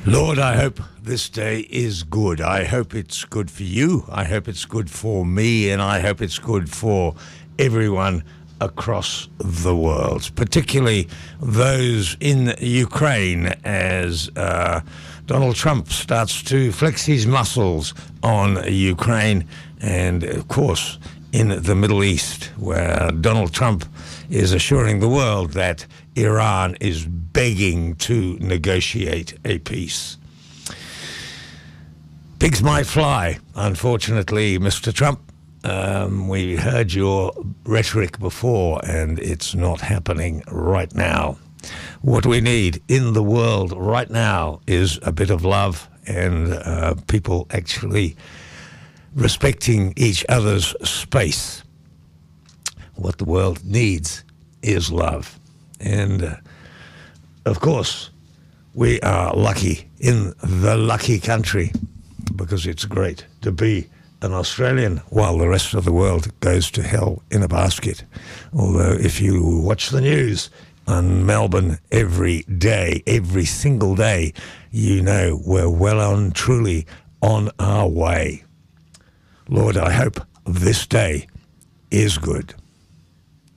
Lord, I hope this day is good. I hope it's good for you. I hope it's good for me, and I hope it's good for everyone across the world, particularly those in Ukraine, as Donald Trump starts to flex his muscles on Ukraine, and of course in the Middle East, where Donald Trump is assuring the world that Iran is begging to negotiate a peace. Pigs might fly, unfortunately, Mr. Trump. We heard your rhetoric before, and it's not happening right now. What we need in the world right now is a bit of love and people actually respecting each other's space. What the world needs is love. And, of course, we are lucky in the lucky country, because it's great to be an Australian while the rest of the world goes to hell in a basket. Although if you watch the news on Melbourne every day, every single day, you know we're well on, truly on our way. Lord, I hope this day is good.